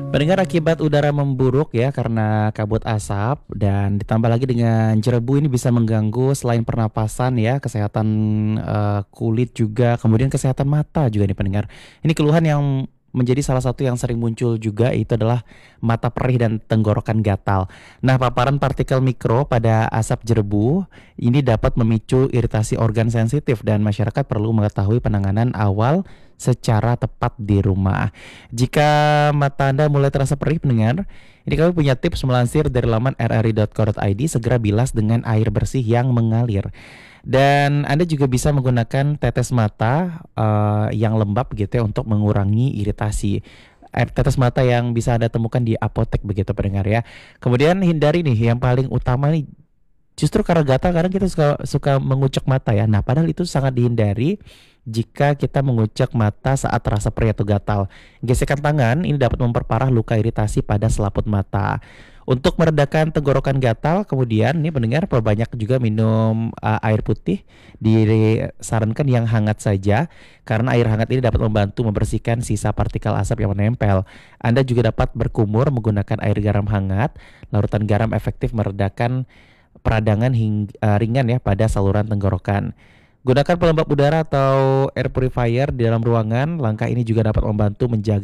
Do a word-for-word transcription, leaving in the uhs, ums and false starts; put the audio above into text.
Pendengar, akibat udara memburuk ya karena kabut asap dan ditambah lagi dengan jerebu ini bisa mengganggu selain pernapasan ya, kesehatan eh, kulit juga, kemudian kesehatan mata juga nih pendengar. Ini keluhan yang menjadi salah satu yang sering muncul juga itu adalah mata perih dan tenggorokan gatal. Nah, paparan partikel mikro pada asap jerebu ini dapat memicu iritasi organ sensitif dan masyarakat perlu mengetahui penanganan awal secara tepat di rumah. Jika mata Anda mulai terasa perih pendengar, ini kami punya tips melansir dari laman r r i dot co dot i d, segera bilas dengan air bersih yang mengalir. Dan Anda juga bisa menggunakan tetes mata eh, yang lembab gitu ya untuk mengurangi iritasi. Air tetes mata yang bisa Anda temukan di apotek begitu pendengar ya. Kemudian hindari nih yang paling utama nih, justru karena gatal kadang kita suka suka mengucek mata ya. Nah, padahal itu sangat dihindari jika kita mengucek mata saat terasa perih atau gatal. Gesekan tangan ini dapat memperparah luka iritasi pada selaput mata. Untuk meredakan tenggorokan gatal, kemudian ini pendengar perbanyak juga minum uh, air putih. Disarankan yang hangat saja karena air hangat ini dapat membantu membersihkan sisa partikel asap yang menempel. Anda juga dapat berkumur menggunakan air garam hangat. Larutan garam efektif meredakan peradangan hing, eh, ringan ya pada saluran tenggorokan. Gunakan pelembab udara atau air purifier di dalam ruangan. Langkah ini juga dapat membantu menjaga